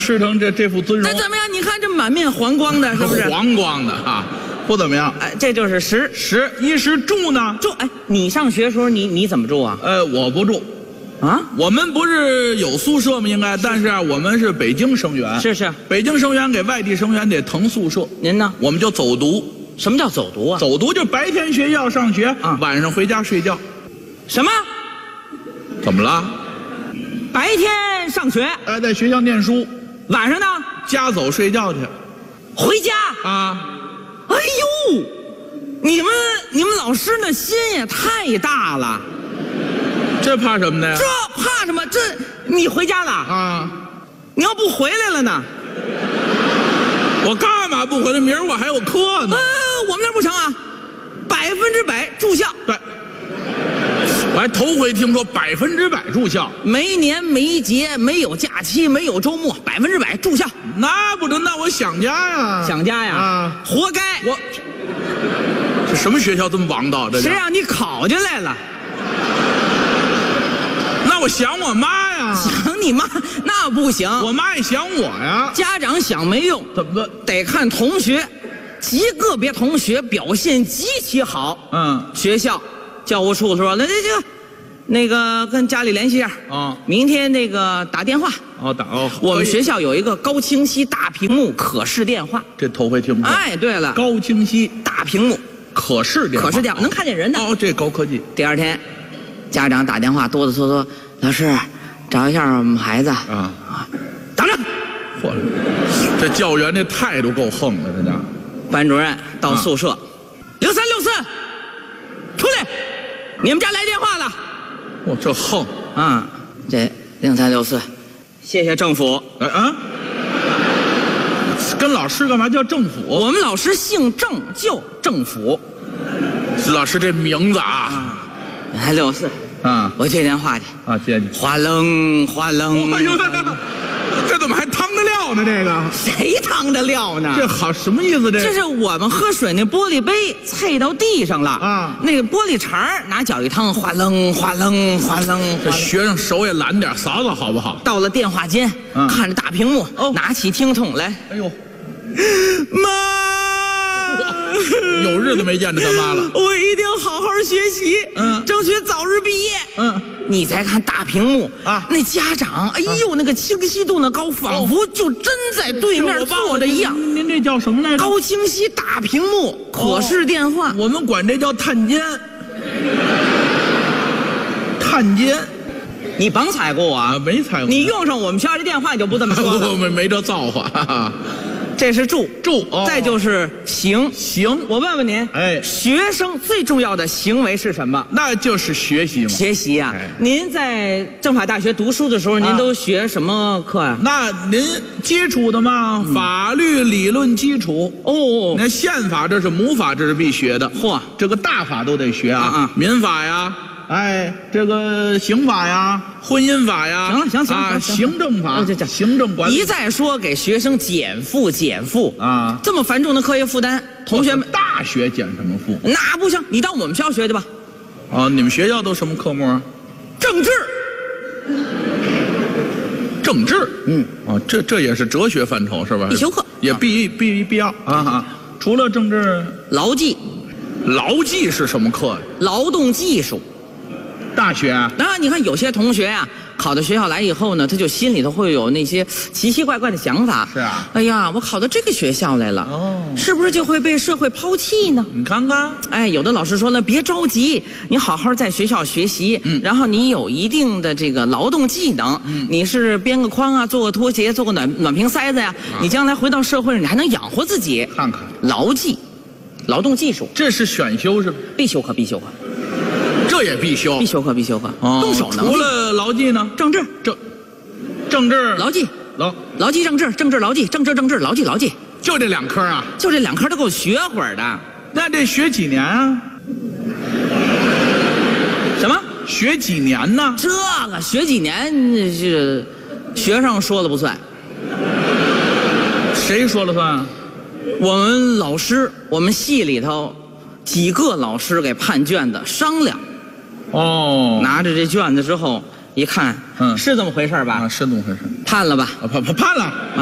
吃成这副尊容。 那怎么样？你看这满面黄光的，是不是？ 黄光的啊，不怎么样。 哎，这就是食。 衣食住呢？ 住。哎，你上学的时候你怎么住啊？ 我不住。 啊， 我们不是有宿舍吗？应该，但是啊，我们是北京生源。 是。 北京生源给外地生源得腾宿舍。 您呢？ 我们就走读。 什么叫走读啊？ 走读就白天学校上学，晚上回家睡觉。 什么？ 怎么了？ 白天上学， 在学校念书， 晚上呢？ 家走睡觉去。 回家啊？ 哎呦，你们老师那心也太大了。 这怕什么的呀？ 这怕什么？这你回家了啊？ 你要不回来了呢？ 我干嘛不回来？明儿我还有课呢。 我们那不成啊，100%住校。 对，我还头回听说100%住校， 没年没节，没有假期，没有周末，100%住校。 那不能，那我想家呀！ 想家呀？啊，活该！ 这什么学校这么王道？这谁让你考进来了？ 那我想我妈呀！ 想你妈那不行， 我妈也想我呀。 家长想没用， 怎么得看同学，极个别同学表现极其好，学校教务处说那个跟家里联系一下啊，明天那个打电话我们学校有一个高清晰大屏幕可视电话， 这头回听过。 哎，对了， 高清晰大屏幕可视电话能看见人的。 这高科技。 第二天，家长打电话哆哆嗦嗦，老师，找一下我们孩子等着。 嚯，这教员这态度够横的，这家。 班主任到宿舍，0364，出来，你们家来电话了。 哇，这横啊！这0364，谢谢政府。 跟老师干嘛叫政府？ 我们老师姓郑，就政府。 老师这名字啊 ，64我接电话去接你。 哗楞哗楞。 哎呦，这怎么还趟着料呢？这个谁趟着料呢？ 这好什么意思？ 这是我们喝水那玻璃杯碎到地上了那个玻璃碴拿脚一趟，哗楞哗楞哗楞。 这学生手也懒点，扫扫好不好？ 到了电话间，看着大屏幕，拿起听筒来， 哎呦， 妈！ 有日子没见着他妈了。 我一定好好学习，争取早日毕业。你再看大屏幕那家长，哎呦，那个清晰度那高，仿佛就真在对面坐着一样。 您这叫什么来着？ 高清晰大屏幕可视电话， 我们管这叫探监。探监， 你甭踩过我没踩过。 你用上我们学校这电话，你就不这么说了。 我没这造化。 这是住，再就是行。我问问您，学生最重要的行为是什么？ 那就是学习嘛。 学习啊！您在政法大学读书的时候，您都学什么课呀？ 那您基础的嘛，法律理论基础。那宪法这是母法，这是必学的。这个大法都得学啊，民法呀。这个刑法呀，婚姻法呀， 行， 行政法，行政管理。 一再说给学生减负这么繁重的课业负担，同学们大学减什么负？ 那不行，你到我们学校学去吧。 你们学校都什么科目啊？ 政治。 政治，这也是哲学范畴是吧？ 必修课也必要除了政治， 劳技是什么课呀？ 劳动技术。 大学你看有些同学考到学校来以后呢，他就心里头会有那些奇奇怪怪的想法。 是啊， 哎呀，我考到这个学校来了，是不是就会被社会抛弃呢？ 你看看， 有的老师说了，别着急，你好好在学校学习，然后你有一定的这个劳动技能，你是编个筐做个拖鞋，做个暖瓶塞子呀，你将来回到社会上，你还能养活自己。 看看劳动技术， 这是选修是吧？ 必修课。 这也必修， 必修课。动手能力。 除了劳技呢？ 政治，劳技，劳技政治劳技，政治劳技， 就这2科啊？ 就这2科都够学会儿的。 那这学几年啊？ 什么？ 学几年呢？ 这个学几年是学生说了不算。 谁说了算？ 我们老师，我们系里头几个老师给判卷子商量。 哦， 拿着这卷子之后， 一看，是这么回事吧？ 是这么回事。 判了吧？ 判了。